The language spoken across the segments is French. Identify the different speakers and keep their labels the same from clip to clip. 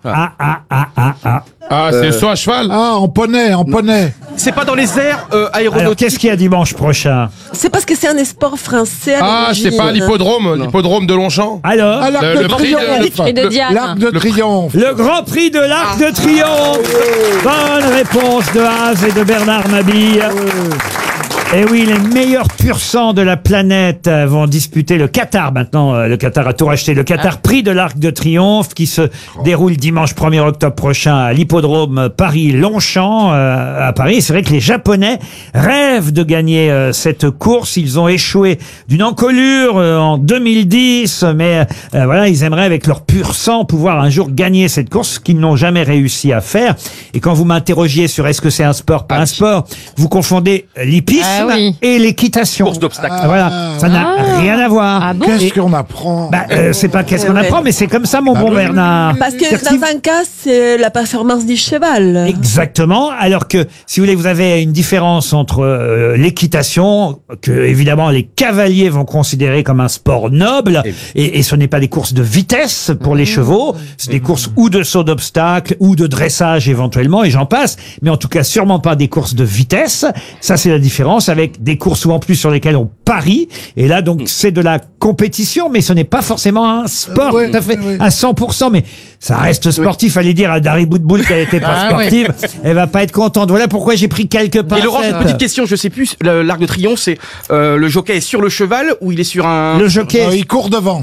Speaker 1: Ah, c'est le saut à cheval.
Speaker 2: Ah, en poney.
Speaker 3: C'est pas dans les airs
Speaker 4: Alors,
Speaker 3: aéronautiques.
Speaker 4: qu'est-ce qu'il y a dimanche prochain?
Speaker 5: C'est parce que c'est un sport français.
Speaker 1: Ah, c'est pas l'hippodrome de Longchamp.
Speaker 4: Alors,
Speaker 2: Ah, l'Arc de Triomphe.
Speaker 6: Et de Diane.
Speaker 2: L'Arc de Triomphe.
Speaker 4: le Grand Prix de l'Arc de Triomphe. Bonne réponse de Az et de Bernard Mabille. Et oui, les meilleurs pur sang de la planète vont disputer le Qatar. Maintenant, le Qatar a tout racheté. Le Qatar Prix de l'Arc de Triomphe qui se déroule dimanche 1er octobre prochain à l'hippodrome Paris-Longchamp à Paris. C'est vrai que les Japonais rêvent de gagner cette course. Ils ont échoué d'une encolure en 2010, mais voilà, ils aimeraient avec leur pur sang pouvoir un jour gagner cette course, ce qu'ils n'ont jamais réussi à faire. Et quand vous m'interrogiez sur est-ce que c'est un sport, pas un sport, vous confondez l'hippisme et l'équitation.
Speaker 3: Course d'obstacles.
Speaker 4: Voilà, ça n'a rien à voir.
Speaker 6: Ah bon?
Speaker 2: Qu'est-ce qu'on apprend?
Speaker 4: C'est pas qu'est-ce qu'on apprend, mais c'est comme ça, mon bon
Speaker 2: oui.
Speaker 4: Bernard.
Speaker 5: Parce que dans un cas, c'est la performance du cheval.
Speaker 4: Exactement. Alors que, si vous voulez, vous avez une différence entre l'équitation, que évidemment les cavaliers vont considérer comme un sport noble, et ce n'est pas des courses de vitesse pour les chevaux, c'est des courses ou de saut d'obstacle, ou de dressage éventuellement, et j'en passe, mais en tout cas sûrement pas des courses de vitesse. Ça, c'est la différence avec des courses ou en plus sur lesquelles on parie, et là donc c'est de la compétition, mais ce n'est pas forcément un sport tout à fait à 100%, mais ça reste sportif. Allez dire à Dari Boudboul qu'elle n'était pas sportive, elle va pas être contente. Voilà pourquoi j'ai pris quelques pincettes.
Speaker 3: Et Laurent, j'ai une petite question, je sais plus, l'Arc de Triomphe, c'est le jockey est sur le cheval ou il est sur un...
Speaker 4: Le jockey,
Speaker 2: Il court devant.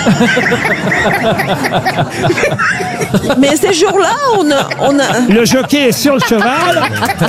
Speaker 5: Mais ces jours-là, on a...
Speaker 4: le jockey est sur le cheval.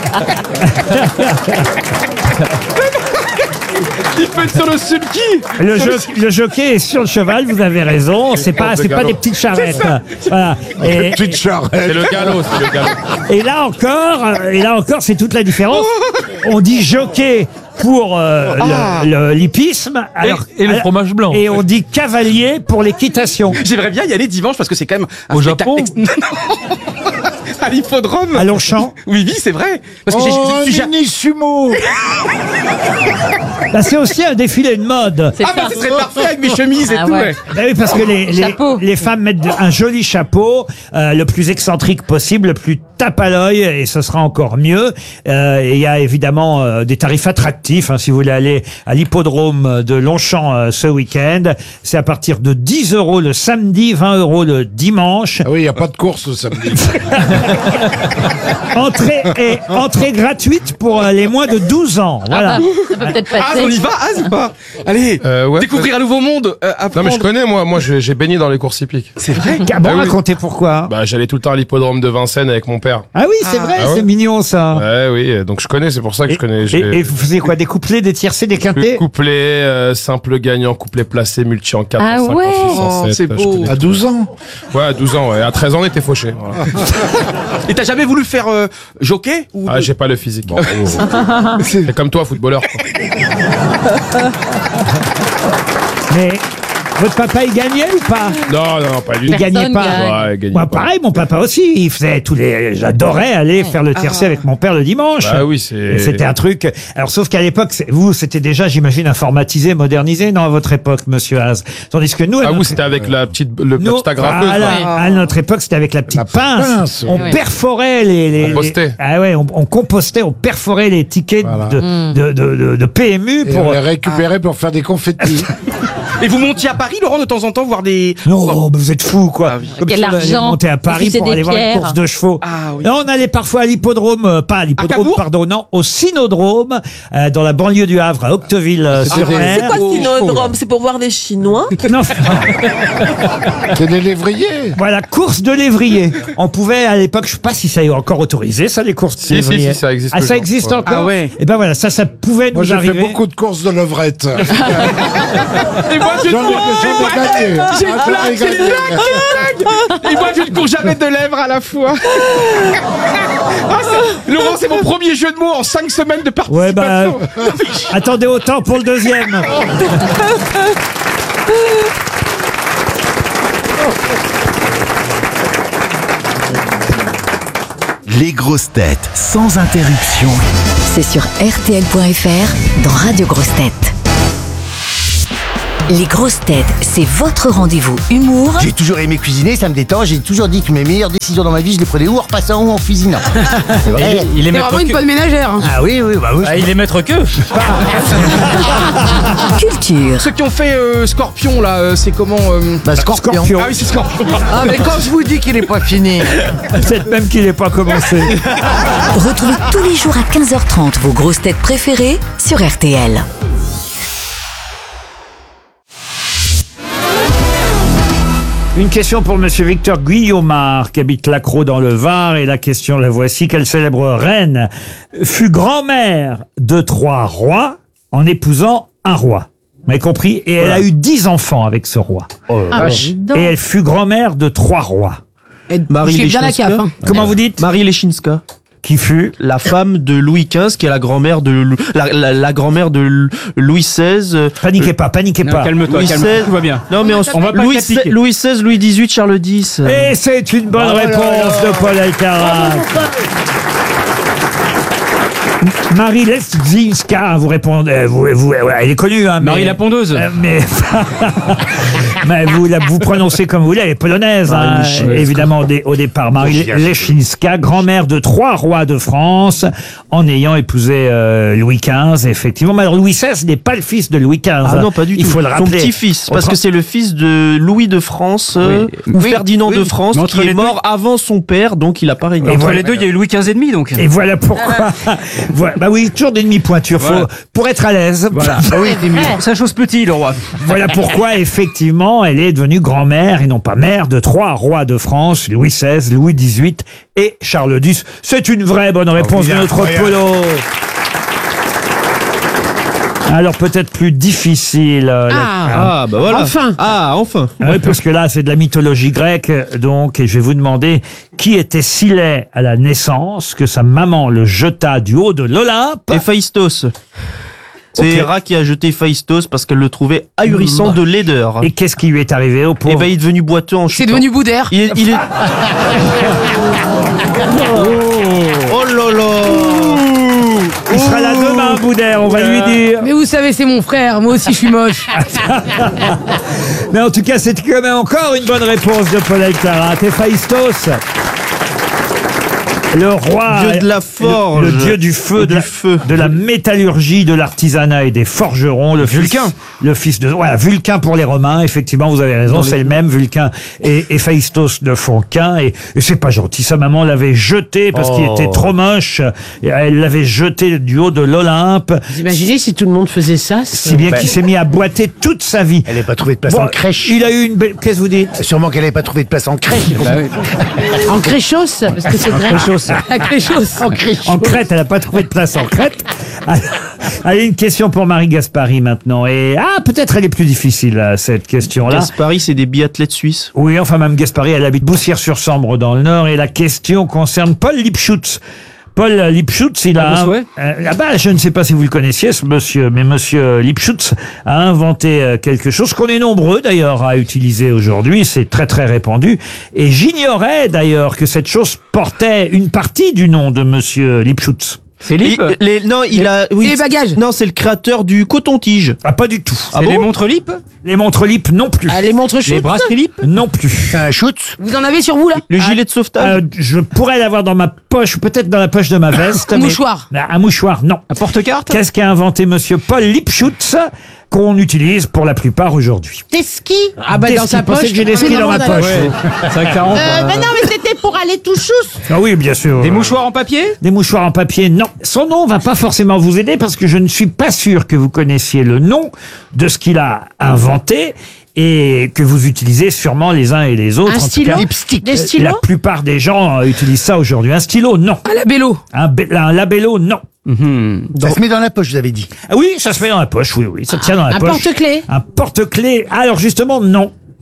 Speaker 3: Il peut être sur le sulky.
Speaker 4: Le jockey est sur le cheval, vous avez raison. C'est pas des petites charrettes. Voilà. Et,
Speaker 2: Petite charrette.
Speaker 1: C'est le galop.
Speaker 4: et là encore, c'est toute la différence. On dit jockey pour l'hippisme,
Speaker 7: et le fromage blanc.
Speaker 4: et on dit cavalier pour l'équitation.
Speaker 3: J'aimerais bien y aller dimanche parce que c'est quand même un
Speaker 7: Au
Speaker 3: spectacle
Speaker 7: Japon
Speaker 3: à l'hippodrome.
Speaker 4: À Longchamp.
Speaker 3: Oui, c'est vrai. Parce que
Speaker 2: Oh, mini sumo.
Speaker 4: Là, c'est aussi un défilé de mode.
Speaker 6: C'est
Speaker 3: Ah,
Speaker 6: ça.
Speaker 3: bah, ce serait parfait avec mes chemises et
Speaker 6: Ah
Speaker 3: tout.
Speaker 6: ouais.
Speaker 3: Ouais.
Speaker 4: Ben oui, parce que
Speaker 6: Chapeau.
Speaker 4: les femmes mettent un joli chapeau, le plus excentrique possible, le plus tape à l'œil, et ce sera encore mieux. Et il y a évidemment des tarifs attractifs, hein, si vous voulez aller à l'hippodrome de Longchamp ce week-end. C'est à partir de 10 € le samedi, 20 € le dimanche.
Speaker 2: Ah oui, il n'y a pas de course le samedi.
Speaker 4: Entrée gratuite pour les moins de 12 ans. Voilà.
Speaker 6: Ça peut peut-être
Speaker 3: Ah,
Speaker 6: passer.
Speaker 3: on y va, ou pas? Allez,
Speaker 1: Ouais.
Speaker 3: découvrir un nouveau monde,
Speaker 1: Non,
Speaker 3: apprendre.
Speaker 1: mais je connais, moi j'ai baigné dans les courses hippiques.
Speaker 3: C'est vrai.
Speaker 4: Ah bon,
Speaker 1: Ah oui.
Speaker 4: racontez pourquoi.
Speaker 1: Bah, j'allais tout le temps à l'hippodrome de Vincennes avec mon père.
Speaker 4: Ah oui, c'est vrai,
Speaker 1: Ah ouais.
Speaker 4: c'est mignon ça.
Speaker 1: Ouais, oui, donc je connais, c'est pour ça que je connais.
Speaker 4: Et vous faisiez quoi? Des couplets, des tiercés, des quintés?
Speaker 1: Couplet, simple gagnant, couplet placé, multi en 4,
Speaker 6: Ah
Speaker 1: en 5,
Speaker 6: ouais.
Speaker 1: en 6, en 7.
Speaker 3: C'est beau.
Speaker 2: À 12 ans.
Speaker 1: Ouais, à 12 ans, ouais. À 13 ans, on était fauchés. Voilà.
Speaker 3: Et t'as jamais voulu faire jockey ou
Speaker 1: Ah, j'ai pas le physique. C'est comme toi, footballeur. Quoi.
Speaker 4: Mais votre papa, il gagnait ou pas?
Speaker 1: Non, pas lui.
Speaker 4: Il gagnait
Speaker 6: Personne
Speaker 4: pas.
Speaker 6: gagne.
Speaker 1: Ouais, il gagnait
Speaker 4: Moi,
Speaker 1: pas.
Speaker 4: pareil, mon papa aussi. Il faisait j'adorais aller faire le tiercé avec mon père le dimanche.
Speaker 1: Bah oui,
Speaker 4: Et c'était un truc. Alors, sauf qu'à l'époque, vous, c'était déjà, j'imagine, informatisé, modernisé, non, à votre époque, monsieur Haas. Tandis que nous, à
Speaker 1: Ah,
Speaker 4: notre-
Speaker 1: vous, c'était avec la petite agrafeuse.
Speaker 4: voilà,
Speaker 1: quoi.
Speaker 4: à notre époque, c'était avec la petite
Speaker 2: La
Speaker 4: pince.
Speaker 2: pince,
Speaker 4: On
Speaker 6: oui.
Speaker 4: perforait les
Speaker 1: Compostait.
Speaker 4: ah ouais, on compostait, on perforait les tickets
Speaker 2: Voilà.
Speaker 4: de PMU
Speaker 2: Et
Speaker 4: pour.
Speaker 2: on les récupérait pour faire des confettis.
Speaker 3: Et vous montiez à Paris, Laurent, de temps en temps, voir des...
Speaker 4: Non, mais vous êtes fous, quoi.
Speaker 3: Ah oui.
Speaker 4: Comme
Speaker 6: Quel
Speaker 4: si on allait
Speaker 6: argent.
Speaker 4: monter à Paris
Speaker 6: Refuser
Speaker 4: pour
Speaker 6: des
Speaker 4: aller voir une
Speaker 6: pierres.
Speaker 4: course de chevaux.
Speaker 3: Ah oui.
Speaker 4: Non, on allait parfois à l'hippodrome, pas à l'hippodrome,
Speaker 3: Cabourg
Speaker 4: pardon, non, au Cynodrome, dans la banlieue du Havre, à Octeville-sur-Mer.
Speaker 5: C'est quoi
Speaker 3: Oh,
Speaker 5: le Cynodrome? C'est pour voir des Chinois?
Speaker 4: Non,
Speaker 2: C'est des lévriers.
Speaker 4: voilà, course de lévrier. On pouvait, à l'époque, je sais pas si ça est encore autorisé, ça, les courses de
Speaker 1: Si,
Speaker 4: lévrier.
Speaker 1: ça existe
Speaker 4: Ah, ça
Speaker 1: toujours.
Speaker 4: existe
Speaker 1: Ouais.
Speaker 4: encore?
Speaker 3: Ah ouais.
Speaker 4: Et ben voilà, ça pouvait
Speaker 2: Moi,
Speaker 4: nous
Speaker 2: j'ai fait
Speaker 4: arriver.
Speaker 2: beaucoup de courses de levrette.
Speaker 3: Et moi, je
Speaker 2: J'en ai gagné.
Speaker 3: J'ai
Speaker 2: Ah,
Speaker 3: une
Speaker 2: j'en ai
Speaker 3: blague, j'ai une
Speaker 2: gagné.
Speaker 3: blague. Et moi, je ne cours jamais de lèvres à la fois. Laurent, c'est mon premier jeu de mots en 5 semaines de participation.
Speaker 4: Ouais, bah, attendez autant pour le deuxième.
Speaker 8: Les grosses têtes sans interruption.
Speaker 9: C'est sur RTL.fr dans Radio Grosses Têtes.
Speaker 6: Les grosses têtes, c'est votre rendez-vous humour
Speaker 7: J'ai toujours aimé cuisiner, ça me détend. J'ai toujours dit que mes meilleures décisions dans ma vie, je les prenais ou en repassant ou en cuisinant. C'est vrai.
Speaker 9: Il est
Speaker 10: C'est vraiment une bonne ménagère. Hein.
Speaker 7: Ah oui, oui, bah oui.
Speaker 9: Ah, il est maître que.
Speaker 6: culture.
Speaker 3: Ceux qui ont fait Scorpion, là, c'est comment
Speaker 7: Bah, Scorpion.
Speaker 3: Ah oui, c'est Scorpion.
Speaker 7: Ah, mais quand je vous dis qu'il est pas fini.
Speaker 4: Peut-être même qu'il n'est pas commencé.
Speaker 6: Retrouvez tous les jours à 15h30 vos grosses têtes préférées sur RTL.
Speaker 4: Une question pour monsieur Victor Guillaumard, qui habite Lacroix dans le Var, et la question, la voici. Quelle célèbre reine fut grand-mère de 3 rois en épousant un roi? Vous m'avez compris? Et elle a eu 10 enfants avec ce roi. Et elle fut grand-mère de 3 rois.
Speaker 10: Marie j'ai bien la cape. Hein.
Speaker 4: Comment vous dites?
Speaker 3: Marie Leschinska.
Speaker 4: Qui fut
Speaker 3: La femme de Louis XV, qui est la grand-mère de la grand-mère de Louis XVI.
Speaker 4: Paniquez pas, paniquez pas.
Speaker 9: Calme-toi,
Speaker 3: Louis
Speaker 9: calme-toi.
Speaker 3: XVI.
Speaker 9: Tout va bien.
Speaker 3: Non mais
Speaker 9: On va pas
Speaker 3: Louis
Speaker 9: critiquer.
Speaker 3: XVI, Louis XVIII, Charles X.
Speaker 4: Et c'est une bonne réponse de Paul Alcarat. Marie Leschinska, vous répondez, elle est connue, hein,
Speaker 9: Marie la pondeuse.
Speaker 4: mais mais vous prononcez comme vous voulez, elle est polonaise, hein, évidemment au départ. Marie Leschinska, grand-mère de 3 rois de France, en ayant épousé Louis XV, effectivement. Mais alors Louis XVI n'est pas le fils de Louis XV.
Speaker 3: Ah non, pas du tout.
Speaker 4: Il faut le
Speaker 3: Son
Speaker 4: rappeler.
Speaker 3: petit-fils, parce que c'est le fils de Louis de France, ou Ferdinand de France,
Speaker 9: Mais entre
Speaker 3: qui
Speaker 9: les
Speaker 3: est mort avant son père, donc il a pas régné.
Speaker 4: Et
Speaker 9: Entre
Speaker 4: voilà.
Speaker 9: les deux, il y a eu Louis XV et demi, donc.
Speaker 4: Et voilà pourquoi. Bah oui, toujours des demi-pointures.
Speaker 9: Voilà.
Speaker 4: Pour être à l'aise.
Speaker 9: Voilà. Ça chose petit, le roi.
Speaker 4: Voilà pourquoi, effectivement, elle est devenue grand-mère et non pas mère de 3 rois de France, Louis XVI, Louis XVIII et Charles X. C'est une vraie bonne réponse de notre Polo. Alors peut-être plus difficile.
Speaker 3: Ah, bah voilà.
Speaker 10: Enfin.
Speaker 3: Ah, enfin.
Speaker 4: Oui, parce que là, c'est de la mythologie grecque, donc, et je vais vous demander qui était si laid à la naissance que sa maman le jeta du haut de l'Olympe.
Speaker 3: Héphaïstos. C'est
Speaker 4: Ok.
Speaker 3: Héra qui a jeté Héphaïstos parce qu'elle le trouvait ahurissant de laideur.
Speaker 4: Et qu'est-ce qui lui est arrivé au pauvre?
Speaker 3: Et ben, il est devenu boiteux en
Speaker 10: C'est
Speaker 3: chutant.
Speaker 10: devenu Boudère.
Speaker 3: Il est... Oh là là.
Speaker 4: Il sera là demain, Boudère, on va lui dire.
Speaker 10: Mais vous savez, c'est mon frère. Moi aussi, je suis moche.
Speaker 4: Mais en tout cas, c'est quand même encore une bonne réponse de Paul Alcarat. Héphaïstos, le roi,
Speaker 3: Dieu de la forge.
Speaker 4: le dieu du feu,
Speaker 3: Du feu.
Speaker 4: de la métallurgie, de l'artisanat et des forgerons.
Speaker 9: Vulcain.
Speaker 4: Le fils de... Voilà, Vulcain pour les Romains, effectivement, vous avez raison, c'est le même, Vulcain et Héphaïstos ne font qu'un. Et c'est pas gentil, sa maman l'avait jeté parce qu'il était trop moche. Et elle l'avait jeté du haut de l'Olympe,
Speaker 11: Vous imaginez si tout le monde faisait ça?
Speaker 4: si bien qu'il s'est mis à boiter toute sa vie.
Speaker 7: Elle n'avait pas trouvé de place
Speaker 4: Bon,
Speaker 7: en crèche.
Speaker 4: il a eu une belle... Qu'est-ce que vous dites?
Speaker 7: Sûrement qu'elle n'avait pas trouvé de place en crèche.
Speaker 11: En créchos? Parce que c'est grec.
Speaker 10: La créchose.
Speaker 4: En Crète, elle n'a pas trouvé de place en Crète. Allez, une question pour Marie Gaspari maintenant. Et peut-être elle est plus difficile, cette question-là.
Speaker 3: Gaspari, c'est des biathlètes suisses.
Speaker 4: Oui, enfin, Mme Gaspari, elle habite Boussières-sur-Sambre dans le Nord. Et la question concerne Paul Lipschutz. Paul Lipschutz, il a... je ne sais pas si vous le connaissiez, ce monsieur, mais monsieur Lipschutz a inventé quelque chose qu'on est nombreux d'ailleurs à utiliser aujourd'hui. C'est très très répandu. Et j'ignorais d'ailleurs que cette chose portait une partie du nom de monsieur Lipschutz.
Speaker 9: Philippe.
Speaker 3: Non, il a... Oui,
Speaker 10: Les bagages.
Speaker 3: Non, c'est le créateur du coton-tige.
Speaker 4: Ah, pas du tout.
Speaker 9: C'est les montres Lip.
Speaker 4: Les montres Lip non plus.
Speaker 11: Ah, les montres
Speaker 9: Les
Speaker 11: chaudes.
Speaker 9: brasseries Lip.
Speaker 4: Non plus.
Speaker 7: Un shoot.
Speaker 10: Vous en avez sur vous, là?
Speaker 3: Le gilet de sauvetage.
Speaker 4: Je pourrais l'avoir dans ma poche, ou peut-être dans la poche de ma veste.
Speaker 10: Un
Speaker 4: mais-
Speaker 10: mouchoir.
Speaker 4: Un mouchoir, non.
Speaker 9: Un porte-carte.
Speaker 4: Qu'est-ce qu'a inventé monsieur Paul Lipschutz qu'on utilise pour la plupart aujourd'hui?
Speaker 11: Des skis? Ah,
Speaker 4: Des
Speaker 11: dans
Speaker 4: skis.
Speaker 11: sa
Speaker 4: Pensez
Speaker 11: poche.
Speaker 4: que j'ai des skis dans ma poche.
Speaker 9: C'est vrai que ça rentre.
Speaker 11: Mais non, mais c'était pour aller tout chousse.
Speaker 4: Ah oui, bien sûr.
Speaker 9: Des mouchoirs en papier.
Speaker 4: Des mouchoirs en papier, non. Son nom va pas forcément vous aider parce que je ne suis pas sûr que vous connaissiez le nom de ce qu'il a inventé et que vous utilisez sûrement les uns et les autres.
Speaker 11: Un
Speaker 4: En tout
Speaker 11: stylo?
Speaker 4: cas,
Speaker 11: Des
Speaker 4: la
Speaker 11: stylos?
Speaker 4: plupart des gens utilisent ça aujourd'hui. Un stylo, non.
Speaker 10: À la bélo.
Speaker 4: Un labello, non.
Speaker 7: Ça se met dans la poche, vous avez dit.
Speaker 4: Ah oui, ça se met dans la poche, oui, ça tient dans la
Speaker 11: Un
Speaker 4: poche.
Speaker 11: porte-clés?
Speaker 4: Un porte-clés. Alors justement, non.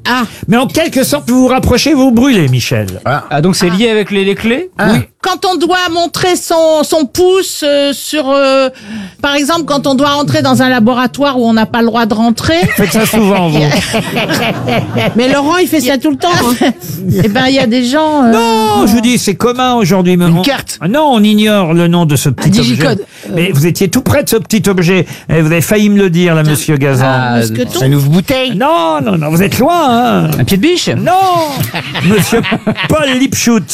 Speaker 10: Ah.
Speaker 4: Mais en quelque sorte, vous vous rapprochez, vous brûlez, Michel.
Speaker 9: Ah, donc c'est lié avec les clés?
Speaker 11: Oui. Quand on doit montrer son pouce sur... par exemple, quand on doit entrer dans un laboratoire où on n'a pas le droit de rentrer.
Speaker 4: Faites ça souvent, vous.
Speaker 10: Mais Laurent, il fait ça tout le temps. Hein.
Speaker 11: Eh ben, il y a des gens...
Speaker 4: Non, je vous dis, c'est commun aujourd'hui.
Speaker 7: Une carte.
Speaker 4: Non, on ignore le nom de ce petit objet.
Speaker 10: digicode.
Speaker 4: Mais vous étiez tout près de ce petit objet. Et vous avez failli me le dire, là, monsieur Gazan.
Speaker 9: Ah,
Speaker 7: Un ouvre-bouteille.
Speaker 4: Non, non, non, vous êtes loin, hein.
Speaker 9: un pied de biche?
Speaker 4: Non, monsieur Paul Lipschutz.